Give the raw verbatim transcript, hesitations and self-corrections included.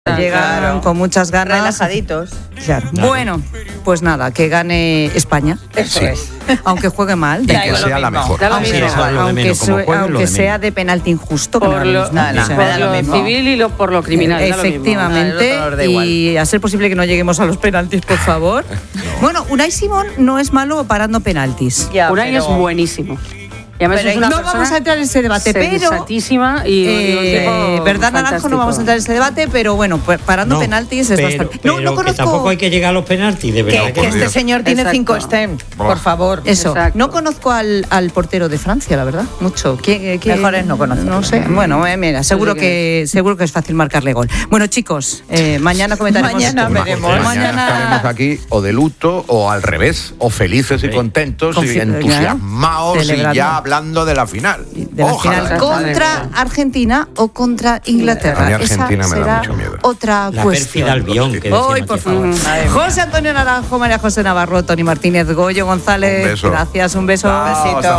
Llegaron claro. con muchas ganas. Relajaditos. Claro. Claro. Bueno, pues nada, que gane España. Eso Sí. es. Aunque juegue mal. Y Da que igual, sea lo la mismo. mejor. Da lo Aunque, mismo. eso es lo de aunque menos, como sue- juegue, lo aunque de sea menos. de penalti injusto, que me Por da lo, lo mismo. Nada, O sea, me da lo por lo mismo. civil y lo, por lo criminal. da lo mismo. Efectivamente, Nada, el otro da igual. y a ser posible que no lleguemos a los penaltis, por favor. Bueno, Unai Simón no es malo parando penaltis. Ya, Unai pero- es buenísimo. Y además Pero es una no persona vamos a entrar en ese debate, pero sensatísima y, y un eh, tipo verdad Naranjo, fantástico. no vamos a entrar en ese debate, pero bueno, pues parando No, penaltis es pero, bastante. pero No, no que conozco. tampoco hay que llegar a los penaltis, de verdad. Que, por que este Dios. señor tiene Exacto. cinco STEM, por favor. Eso, Exacto. no conozco al, al portero de Francia, la verdad, mucho. ¿Quién- quién- Mejor es no conocerlo. No sé, bueno, eh, mira, seguro sé quién que seguro que es fácil marcarle gol. Bueno, chicos, eh, mañana comentaremos. Mañana Una veremos. cosa, Mañana- estaremos aquí o de luto o al revés, o felices y Sí. contentos y Confi- entusiasmados y Celebrando. ya hablando de la final. De la Ojalá. final contra Argentina o contra Inglaterra. A mí Argentina Esa me da será mucho miedo. otra La cuestión. pérfida Albión, que decía Hoy, por Matías favor. Alba. Madre mía. José Antonio Naranjo, María José Navarro, Tony Martínez, Goyo González. Un beso. Gracias, un beso. Chao, besito. hasta